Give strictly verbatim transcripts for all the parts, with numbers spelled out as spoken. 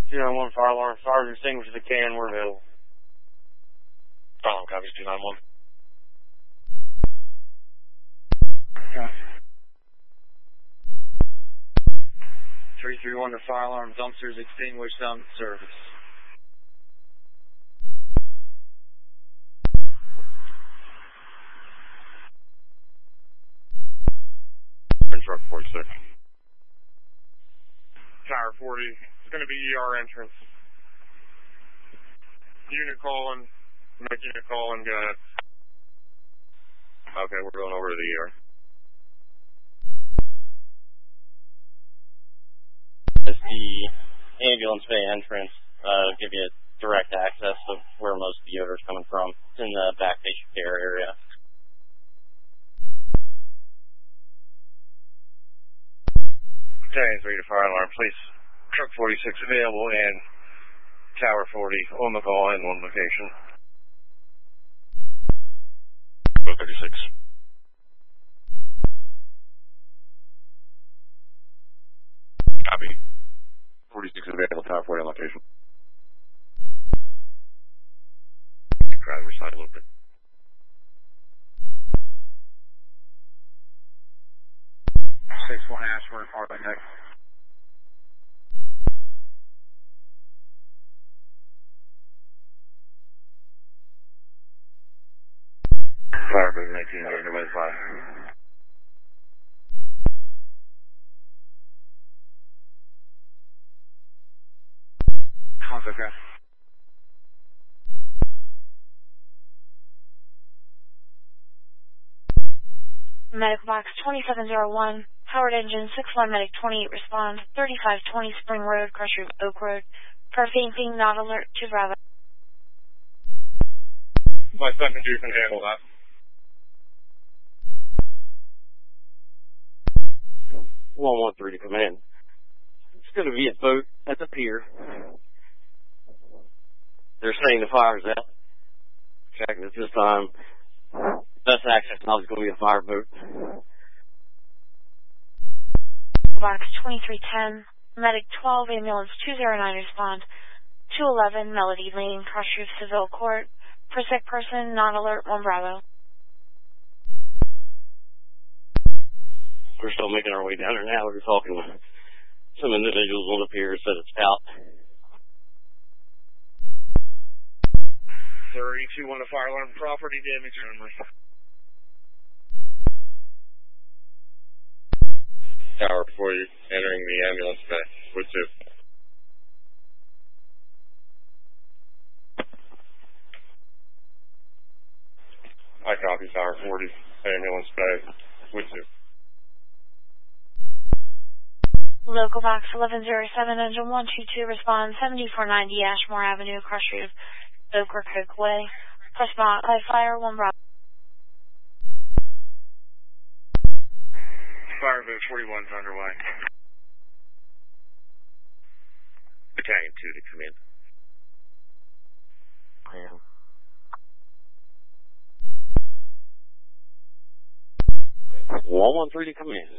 two nine one fire alarm. Fire extinguisher if they can. We're available. Fire alarm copies two nine one. Okay. three three one to fire alarm. Dumpsters extinguished on service. Truck forty-six. Tower forty. It's going to be E R entrance. Unit calling. Make unit calling. Go ahead. Okay, we're going over to the E R. It's the ambulance bay entrance. Uh, give you direct access to where most of the odor is coming from. It's in the back patient care area. Battalion three to fire alarm, please. Truck forty-six available and Tower forty on the call in one location. thirty-six. Copy. forty-six available, Tower forty on location. Driver side a little bit. six one Ashford, Harley next. Firebird nineteen hundred, away fire. How's okay? Medical box twenty-seven oh one, Howard Engine, six one Medic twenty-eight respond, thirty-five twenty Spring Road, Crusher Oak Road. For fainting, not alert to Bravo. My second you can handle that. one one three to come in. It's going to be a boat at the pier. They're saying the fire's out. Checking it this time. Best access now is going to be a fireboat. Box twenty-three ten, Medic twelve, Ambulance two oh nine respond, two eleven Melody Lane, Cross Roof Seville Court. For sick person, not alert, one Bravo. We're still making our way down there now. We're talking with some individuals on the pier said it's out. thirty-two one to fire alarm, property damage only. Tower for you, entering the ambulance bay. Wood two. I copy Tower forty, ambulance bay. Wood two. Local box eleven oh seven, engine one two two, respond seventy-four ninety Ashmore Avenue, Cross Roof, Oak Cook Way. Press not, live fire, one Bravo. Fireboat forty-one's underway. Battalion two to come in. Yeah. one one three to come in.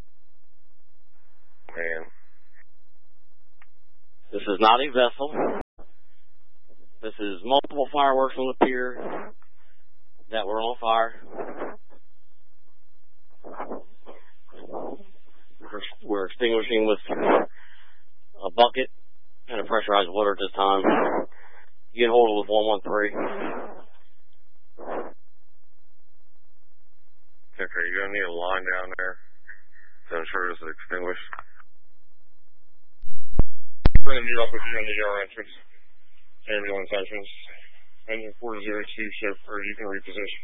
Man. This is not a vessel. This is multiple fireworks on the pier that were on fire. We're extinguishing with a bucket and a pressurized water at this time. You can hold it with one one three. Okay, you're going to need a line down there to ensure it's extinguished. We're going to meet up with you on the E R entrance. Ambulance entrance. Engine four oh two, chauffeur, you can reposition.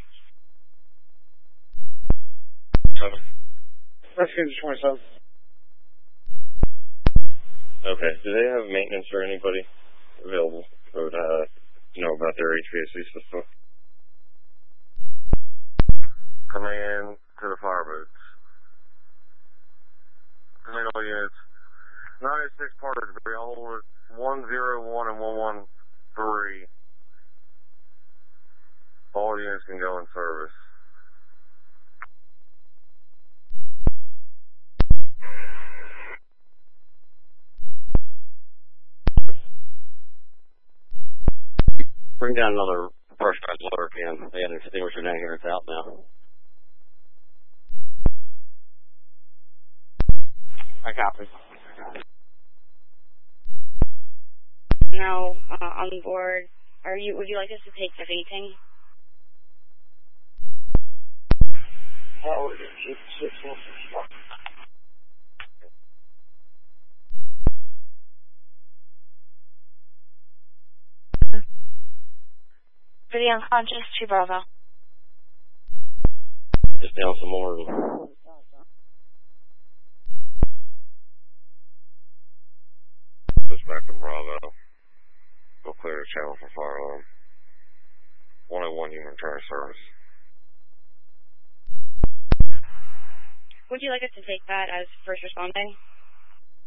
Seven. Rescue twenty-seven. Okay, do they have maintenance or anybody available who would uh, know about their H V A C system? Command to the fireboats. Command all units. ninety-six Portage Bay, I'll hold it one oh one and one one three. All units can go in service. Bring down another pressurized water can. They had an extinguisher down here. It's out now. I copy. Now, uh, on board, are you? Would you like us to take the fainting? For the unconscious, two Bravo. Just down some more. Dispatch from Bravo. Go clear the channel for fire alarm. one oh one humanitarian service. Would you like us to take that as first responding?